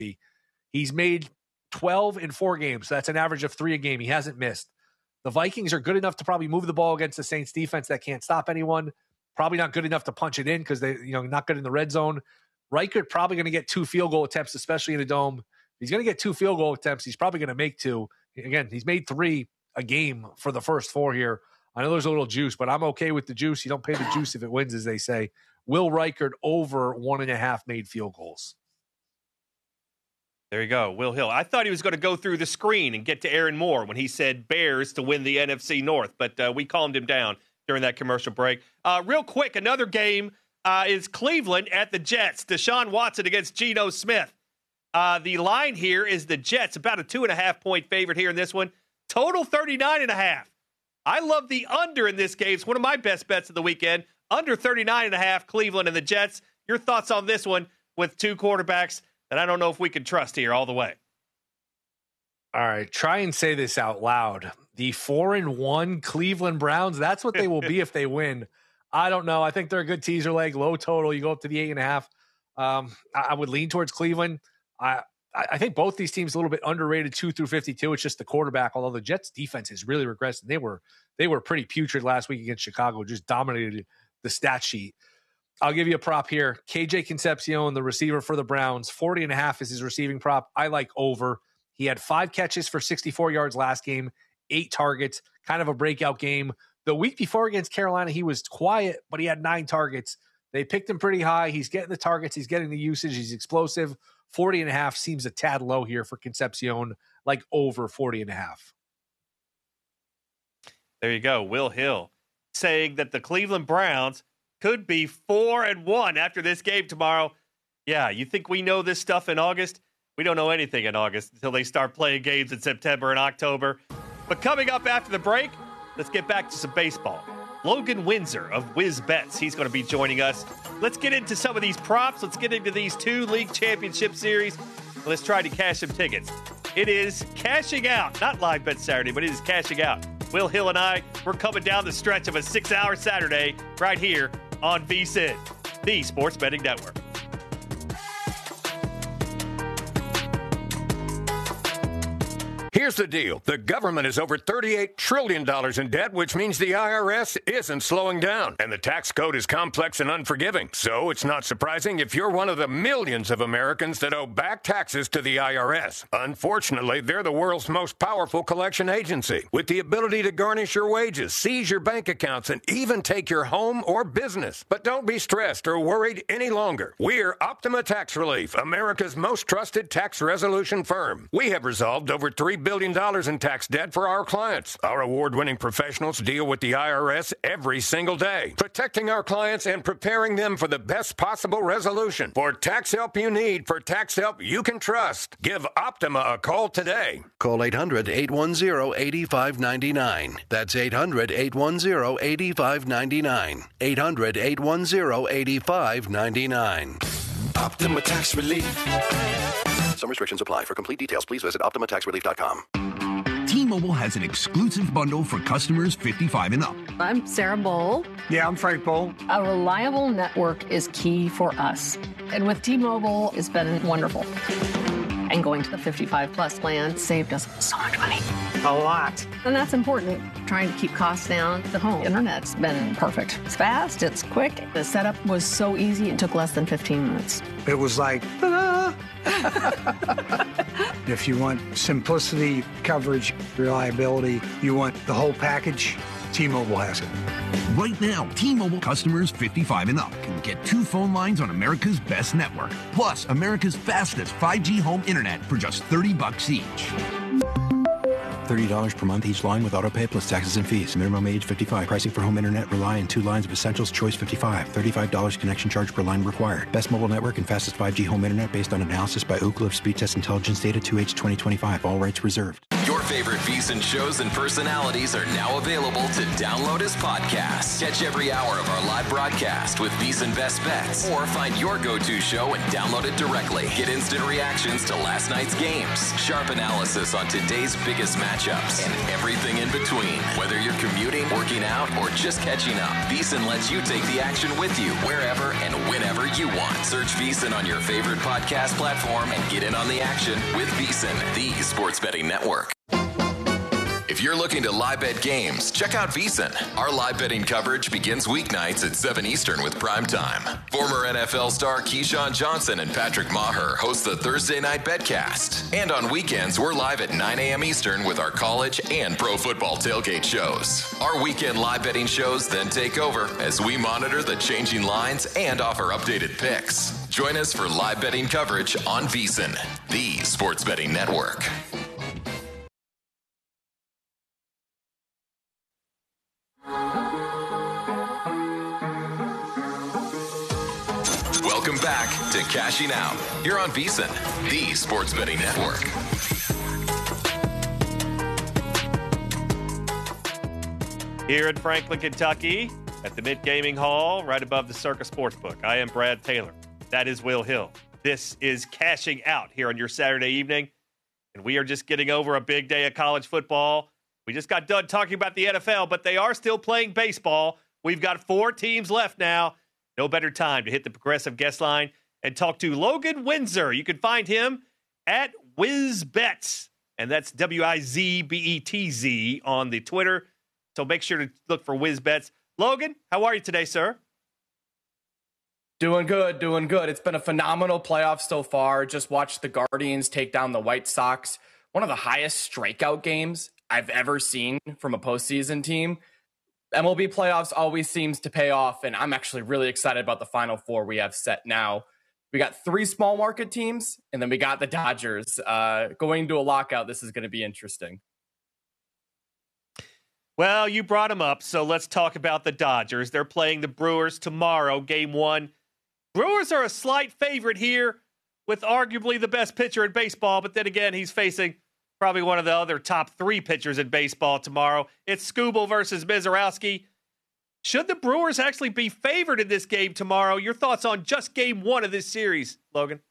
He's made 12 in 4 games. So that's an average of 3 a game. He hasn't missed. The Vikings are good enough to probably move the ball against the Saints defense that can't stop anyone. Probably not good enough to punch it in because they, not good in the red zone. Reichert probably going to get 2 field goal attempts, especially in the dome. If he's going to get 2 field goal attempts, he's probably going to make 2. Again, he's made 3 a game for the first 4 here. I know there's a little juice, but I'm okay with the juice. You don't pay the juice if it wins, as they say. Will Reichert over 1.5 made field goals. There you go, Will Hill. I thought he was going to go through the screen and get to Aaron Moore when he said Bears to win the NFC North, but we calmed him down during that commercial break. Real quick, another game is Cleveland at the Jets. Deshaun Watson against Geno Smith. The line here is the Jets, about a 2.5-point favorite here in this one. Total 39.5. I love the under in this game. It's one of my best bets of the weekend. Under 39.5, Cleveland and the Jets. Your thoughts on this one with 2 quarterbacks that I don't know if we can trust here all the way? All right, try and say this out loud. The 4-1 Cleveland Browns, that's what they will be if they win. I don't know. I think they're a good teaser leg, low total. You go up to the 8.5. I would lean towards Cleveland. I think both these teams a little bit underrated 2 through 52. It's just the quarterback, although the Jets defense has really regressed. They were pretty putrid last week against Chicago, just dominated the stat sheet. I'll give you a prop here. KJ Concepcion, the receiver for the Browns, 40.5 is his receiving prop. I like over. He had 5 catches for 64 yards last game, 8 targets, kind of a breakout game. The week before against Carolina, he was quiet, but he had 9 targets. They picked him pretty high. He's getting the targets. He's getting the usage. He's explosive. 40.5 seems a tad low here for Concepcion, like over 40.5. There you go. Will Hill saying that the Cleveland Browns could be 4-1 after this game tomorrow. Yeah, you think we know this stuff in August? We don't know anything in August until they start playing games in September and October. But coming up after the break, let's get back to some baseball. Logan Windsor of Wiz Bets, he's going to be joining us. Let's get into some of these props. Let's get into these 2 league championship series. Let's try to cash some tickets. It is cashing out, not Live Bet Saturday, but it is cashing out. Will Hill and I, we're coming down the stretch of a 6-hour Saturday right here on VSiN, the Sports Betting Network. Here's the deal. The government is over $38 trillion in debt, which means the IRS isn't slowing down. And the tax code is complex and unforgiving. So it's not surprising if you're one of the millions of Americans that owe back taxes to the IRS. Unfortunately, they're the world's most powerful collection agency, with the ability to garnish your wages, seize your bank accounts, and even take your home or business. But don't be stressed or worried any longer. We're Optima Tax Relief, America's most trusted tax resolution firm. We have resolved over $3 billion in tax debt for our clients. Our award-winning professionals deal with the IRS every single day, protecting our clients and preparing them for the best possible resolution. For tax help you need, for tax help you can trust, give Optima a call today. Call 800-810-8599. That's 800-810-8599. 800-810-8599. Optima Tax Relief. Some restrictions apply. For complete details, please visit OptimaTaxRelief.com. T-Mobile has an exclusive bundle for customers 55 and up. I'm Sarah Bowl. Yeah, I'm Frank Bowl. A reliable network is key for us. And with T-Mobile, it's been wonderful. And going to the 55-plus plan saved us so much money. A lot. And that's important. Trying to keep costs down. The home internet's been perfect. It's fast, it's quick. The setup was so easy, it took less than 15 minutes. It was like, ah. If you want simplicity, coverage, reliability, you want the whole package, T-Mobile has it. Right now, T-Mobile customers 55 and up can get 2 phone lines on America's best network, plus America's fastest 5G home internet for just $30 each. $30 per month each line with autopay plus taxes and fees. Minimum age 55. Pricing for home internet rely on 2 lines of Essentials Choice 55. $35 connection charge per line required. Best mobile network and fastest 5G home internet based on analysis by Ookla of Speed Test Intelligence data 2H 2025. All rights reserved. Your favorite VSiN shows and personalities are now available to download as podcasts. Catch every hour of our live broadcast with VSiN Best Bets, or find your go-to show and download it directly. Get instant reactions to last night's games, sharp analysis on today's biggest matchups, and everything in between. Whether you're commuting, working out, or just catching up, VSiN lets you take the action with you wherever and whenever you want. Search VSiN on your favorite podcast platform and get in on the action with VSiN, the sports betting network. If you're looking to live bet games, check out VSiN. Our live betting coverage begins weeknights at 7 Eastern with Prime Time. Former NFL star Keyshawn Johnson and Patrick Maher host the Thursday Night Betcast. And on weekends, we're live at 9 a.m. Eastern with our college and pro football tailgate shows. Our weekend live betting shows then take over as we monitor the changing lines and offer updated picks. Join us for live betting coverage on VSiN, the sports betting network. Welcome back to Cashing Out here on VSiN, the sports betting network. Here in Franklin, Kentucky, at the Mint Gaming Hall, right above the Circa Sportsbook. I am Brad Taylor. That is Will Hill. This is Cashing Out here on your Saturday evening, and we are just getting over a big day of college football. We just got done talking about the NFL, but they are still playing baseball. We've got 4 teams left now. No better time to hit the Progressive guest line and talk to Logan Windsor. You can find him at WizBets, and that's WIZBETZ on the Twitter. So make sure to look for WizBets. Logan, how are you today, sir? Doing good. It's been a phenomenal playoff so far. Just watched the Guardians take down the White Sox. One of the highest strikeout games I've ever seen from a postseason team. MLB playoffs always seems to pay off, and I'm actually really excited about the Final Four we have set now. We got 3 small market teams, and then we got the Dodgers. Going to a lockout, this is going to be interesting. Well, you brought them up, so let's talk about the Dodgers. They're playing the Brewers tomorrow, Game 1. Brewers are a slight favorite here with arguably the best pitcher in baseball, but then again, he's facing probably one of the other top 3 pitchers in baseball tomorrow. It's Skubal versus Mizorowski. Should the Brewers actually be favored in this game tomorrow? Your thoughts on just Game 1 of this series, Logan?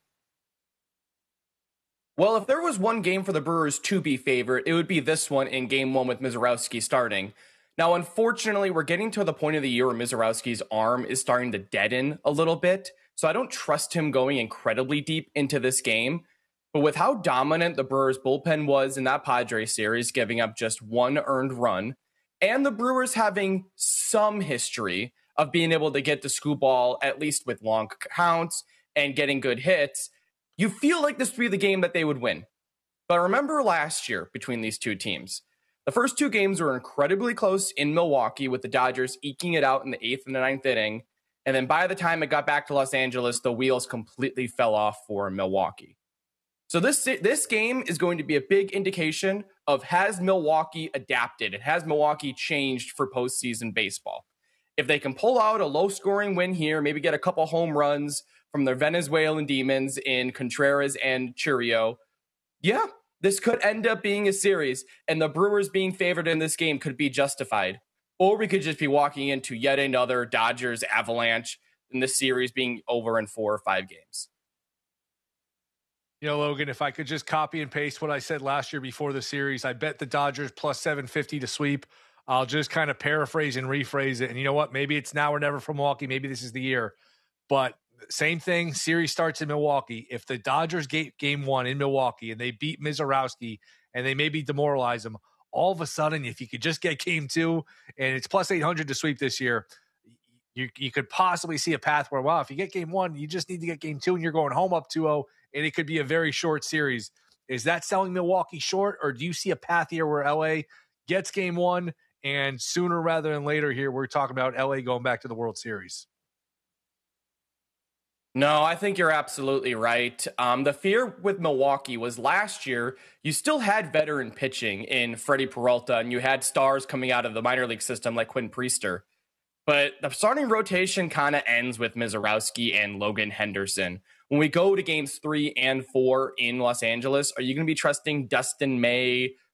Well, if there was one game for the Brewers to be favored, it would be this one in Game 1 with Mizorowski starting. Now, unfortunately, we're getting to the point of the year where Mizorowski's arm is starting to deaden a little bit, so I don't trust him going incredibly deep into this game. But with how dominant the Brewers bullpen was in that Padres series, giving up just 1 earned run, and the Brewers having some history of being able to get to Skubal, at least with long counts and getting good hits, you feel like this would be the game that they would win. But remember last year between these two teams, the first 2 games were incredibly close in Milwaukee, with the Dodgers eking it out in the 8th and the 9th inning. And then by the time it got back to Los Angeles, the wheels completely fell off for Milwaukee. So this game is going to be a big indication of, has Milwaukee adapted? And has Milwaukee changed for postseason baseball? If they can pull out a low-scoring win here, maybe get a couple home runs from their Venezuelan demons in Contreras and Chiriot, yeah, this could end up being a series, and the Brewers being favored in this game could be justified. Or we could just be walking into yet another Dodgers avalanche in this series being over in 4 or 5 games. You know, Logan, if I could just copy and paste what I said last year before the series, I bet the Dodgers plus 750 to sweep. I'll just kind of paraphrase and rephrase it. And you know what? Maybe it's now or never for Milwaukee. Maybe this is the year. But same thing, series starts in Milwaukee. If the Dodgers get Game 1 in Milwaukee and they beat Mizorowski and they maybe demoralize them, all of a sudden, if you could just get Game 2 and it's plus 800 to sweep this year, you could possibly see a path where, wow, if you get Game 1, you just need to get Game 2 and you're going home up 2-0. And it could be a very short series. Is that selling Milwaukee short, or do you see a path here where LA gets Game 1 and sooner rather than later here we're talking about LA going back to the World Series? No, I think you're absolutely right. The fear with Milwaukee was last year, you still had veteran pitching in Freddie Peralta, and you had stars coming out of the minor league system like Quinn Priester. But the starting rotation kind of ends with Mizorowski and Logan Henderson. When we go to games 3 and 4 in Los Angeles, are you going to be trusting Dustin May,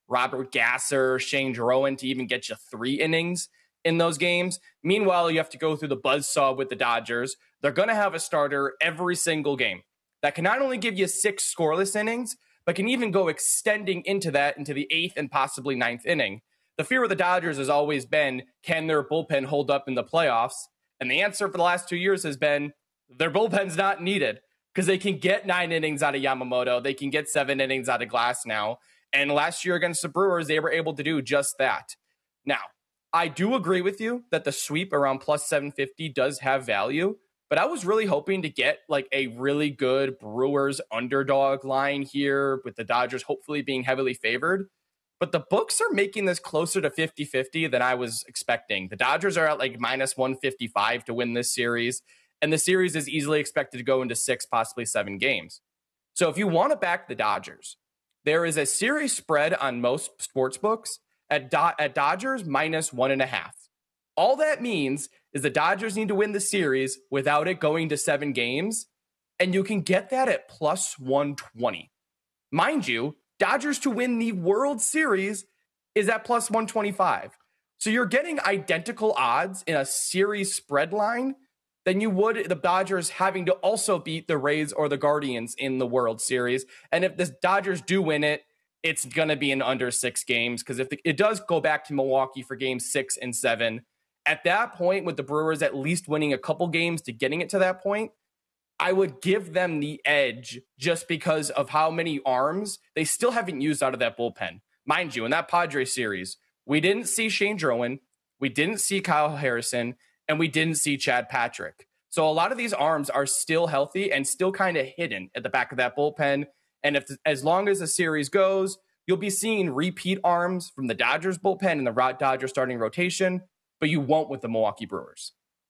Robert Gasser, Shane Drouin to even get you 3 innings in those games. Meanwhile, you have to go through the buzzsaw with the Dodgers. They're going to have a starter every single game that can not only give you 6 scoreless innings, but can even go extending into that into the 8th and possibly 9th inning. The fear of the Dodgers has always been, can their bullpen hold up in the playoffs? And the answer for the last 2 years has been, their bullpen's not needed because they can get 9 innings out of Yamamoto. They can get 7 innings out of Glass now. And last year against the Brewers, they were able to do just that. Now, I do agree with you that the sweep around plus 750 does have value, but I was really hoping to get like a really good Brewers underdog line here with the Dodgers hopefully being heavily favored. But the books are making this closer to 50-50 than I was expecting. The Dodgers are at like minus 155 to win this series, and the series is easily expected to go into 6, possibly 7 games. So if you want to back the Dodgers, there is a series spread on most sports books at Dodgers minus 1.5. All that means is the Dodgers need to win the series without it going to 7 games, and you can get that at plus 120. Mind you, Dodgers to win the World Series is at plus 125. So you're getting identical odds in a series spread line than you would the Dodgers having to also beat the Rays or the Guardians in the World Series. And if the Dodgers do win it, it's going to be in under 6 games, because if it does go back to Milwaukee for games 6 and 7, at that point, with the Brewers at least winning a couple games to getting it to that point, I would give them the edge just because of how many arms they still haven't used out of that bullpen. Mind you, in that Padres series, we didn't see Shane Drouin, we didn't see Kyle Harrison, and we didn't see Chad Patrick. So a lot of these arms are still healthy and still kind of hidden at the back of that bullpen. And as long as the series goes, you'll be seeing repeat arms from the Dodgers bullpen and the Dodgers starting rotation, but you won't with the Milwaukee Brewers.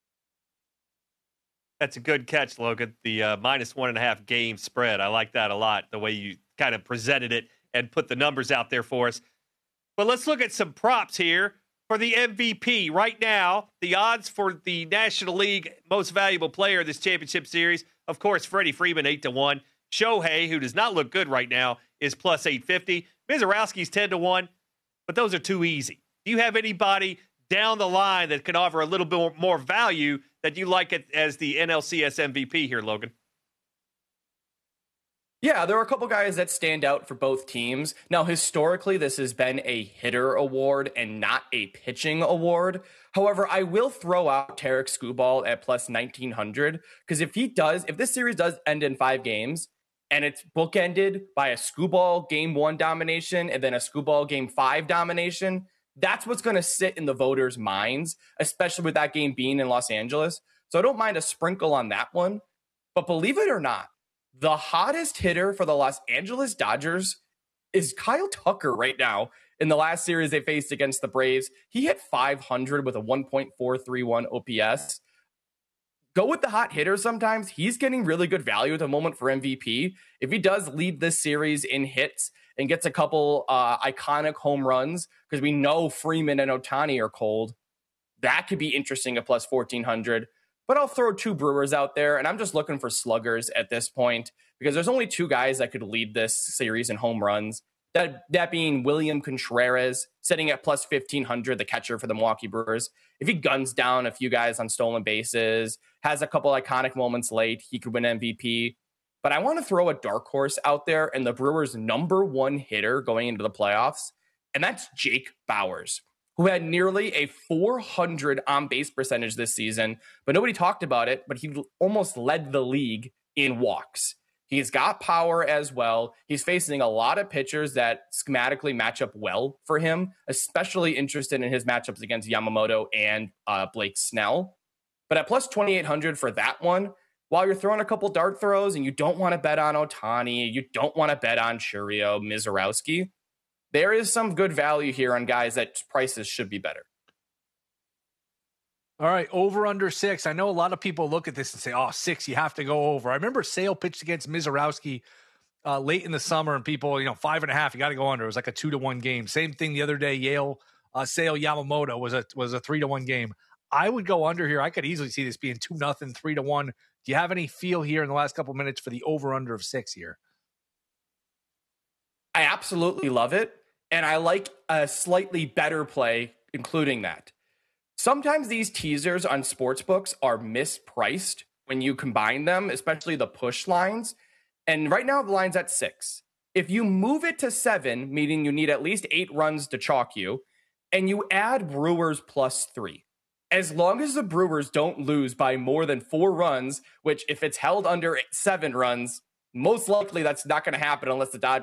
That's a good catch, Logan. The minus 1.5 game spread. I like that a lot, the way you kind of presented it and put the numbers out there for us. But let's look at some props here for the MVP. Right now, the odds for the National League most valuable player of this championship series, of course, Freddie Freeman, 8-1. Shohei, who does not look good right now, is plus 850. Mizorowski's 10-1, but those are too easy. Do you have anybody down the line that can offer a little bit more value that you like it as the NLCS MVP here, Logan? Yeah, there are a couple guys that stand out for both teams. Now, historically, this has been a hitter award and not a pitching award. However, I will throw out Tarek Skubal at plus 1,900, because if this series does end in 5 games, and it's bookended by a Skubal Game 1 domination and then a Skubal Game 5 domination, that's what's going to sit in the voters' minds, especially with that game being in Los Angeles. So I don't mind a sprinkle on that one. But believe it or not, the hottest hitter for the Los Angeles Dodgers is Kyle Tucker right now. In the last series they faced against the Braves, he hit 500 with a 1.431 OPS. Go with the hot hitter sometimes. He's getting really good value at the moment for MVP. If he does lead this series in hits and gets a couple iconic home runs, because we know Freeman and Ohtani are cold, that could be interesting at plus 1,400. But I'll throw 2 Brewers out there, and I'm just looking for sluggers at this point, because there's only 2 guys that could lead this series in home runs. That being William Contreras, sitting at plus 1,500, the catcher for the Milwaukee Brewers. If he guns down a few guys on stolen bases, has a couple iconic moments late, he could win MVP. But I want to throw a dark horse out there and the Brewers' number 1 hitter going into the playoffs, and that's Jake Bauers, who had nearly a 400 on-base percentage this season, but nobody talked about it, but he almost led the league in walks. He's got power as well. He's facing a lot of pitchers that schematically match up well for him, especially interested in his matchups against Yamamoto and Blake Snell. But at plus 2,800 for that one, while you're throwing a couple dart throws and you don't want to bet on Ohtani, you don't want to bet on Chourio, Mizorowski, there is some good value here on guys that prices should be better. All right, over under 6. I know a lot of people look at this and say, 6, you have to go over. I remember Sale pitched against Mizorowski late in the summer, and people, 5.5, you got to go under. It was like a 2-1 game. Same thing the other day, Yale, Sale Yamamoto was a 3-1 game. I would go under here. I could easily see this being 2-0, 3-1. Do you have any feel here in the last couple of minutes for the over under of 6 here? I absolutely love it. And I like a slightly better play, including that. Sometimes these teasers on sportsbooks are mispriced when you combine them, especially the push lines. And right now the line's at 6. If you move it to 7, meaning you need at least 8 runs to chalk you, and you add Brewers +3, as long as the Brewers don't lose by more than 4 runs, which if it's held under 7 runs, most likely that's not going to happen unless the Dodgers